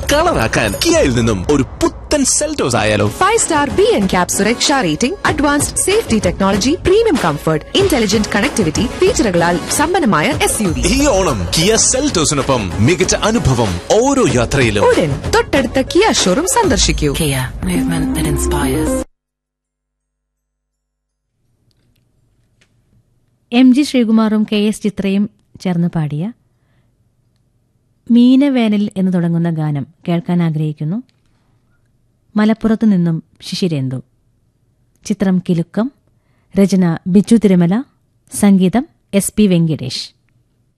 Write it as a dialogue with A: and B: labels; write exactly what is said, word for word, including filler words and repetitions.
A: കളറാക്കാൻ കിയയിൽ നിന്നും ഒരു പുത്തൻ സെൽറ്റോസ് ആയാലോ?
B: Five star B N cap സുരക്ഷാ rating, advanced safety technology, premium comfort, intelligent connectivity ഫീച്ചറുകളാൽ സമ്പന്നമായ എസ് യു വി.
A: ഈ ഓണം കിയ സെൽറ്റോസിനൊപ്പം മികച്ച അനുഭവം ഓരോ യാത്രയിലും.
B: ഉടൻ തൊട്ടടുത്ത കിയ ഷോറൂം സന്ദർശിക്കൂ.
C: Kia, movement that inspires.
D: M G ശ്രീകുമാറും K S ചിത്രയും ചേർന്ന് പാടിയ മീനവേനൽ എന്ന് തുടങ്ങുന്ന ഗാനം കേൾക്കാൻ ആഗ്രഹിക്കുന്നു. മലപ്പുറത്തു നിന്നും ശിശിരേന്ദു. ചിത്രം കിലുക്കം. രചന ബിജു തിരുമല. സംഗീതം എസ് പി വെങ്കിടേഷ്.